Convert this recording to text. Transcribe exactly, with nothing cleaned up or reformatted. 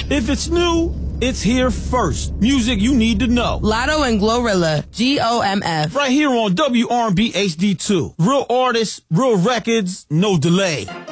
If it's new, it's here first. Music you need to know. Lotto and Glorilla, G O M F. Right here on W R and B H D two. Real artists, real records, no delay.